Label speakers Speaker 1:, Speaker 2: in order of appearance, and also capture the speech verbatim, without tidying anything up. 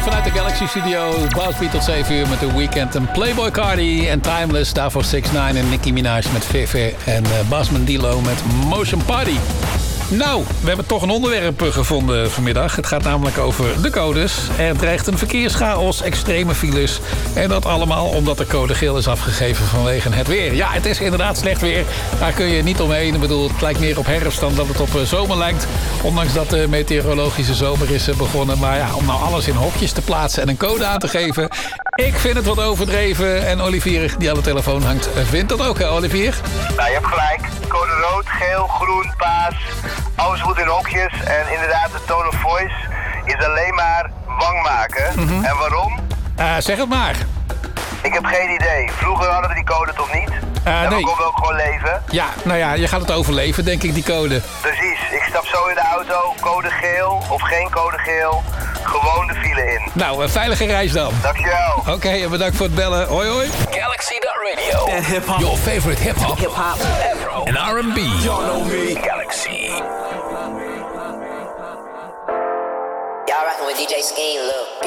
Speaker 1: vanuit de Galaxy Studio. Bouwspeed tot zeven uur met The Weeknd en Playboy Cardi en Timeless. Daarvoor six nine en Nicki Minaj met Vivi en uh, Basman Dilo met Motion Party. Nou, we hebben toch een onderwerp gevonden vanmiddag. Het gaat namelijk over de codes. Er dreigt een verkeerschaos, extreme files. En dat allemaal omdat de code geel is afgegeven vanwege het weer. Ja, het is inderdaad slecht weer. Daar kun je niet omheen. Ik bedoel, het lijkt meer op herfst dan dat het op zomer lijkt. Ondanks dat de meteorologische zomer is begonnen. Maar ja, om nou alles in hokjes te plaatsen en een code aan te geven... Ik vind het wat overdreven. En Olivier, die aan de telefoon hangt, vindt dat ook, hè, Olivier?
Speaker 2: Nou, je hebt gelijk. Code rood, geel, groen, paas. Alles moet in hokjes. En inderdaad, de tone of voice is alleen maar bang maken. Mm-hmm. En waarom?
Speaker 1: Uh, zeg het maar.
Speaker 2: Ik heb geen idee. Vroeger hadden we die code toch niet? Uh, en nee. We konden ook gewoon leven.
Speaker 1: Ja, nou ja, je gaat het overleven, denk ik, die code.
Speaker 2: Precies. Ik stap zo in de auto. Code geel of geen code geel. Gewoon de file in.
Speaker 1: Nou, een veilige reis dan.
Speaker 2: Dankjewel.
Speaker 1: Oké, okay, en bedankt voor het bellen. Hoi, hoi.
Speaker 3: Galaxy Radio.
Speaker 4: And hip-hop.
Speaker 1: Your favorite hip-hop.
Speaker 4: Hip-hop.
Speaker 1: En R and B.
Speaker 4: Y'all know me.
Speaker 3: Galaxy.
Speaker 5: Y'all rockin' with D J Skeen, look.